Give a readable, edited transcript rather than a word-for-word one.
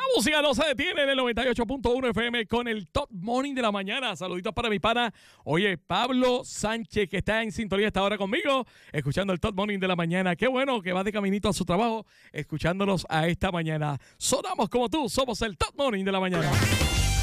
música no se detiene en el 98.1 FM con el Top Morning de la mañana. Saluditos para mi pana, oye, Pablo Sánchez, que está en sintonía esta hora conmigo, escuchando el Top Morning de la mañana. Qué bueno que va de caminito a su trabajo, escuchándonos a esta mañana. Sonamos como tú, somos el Top Morning de la mañana.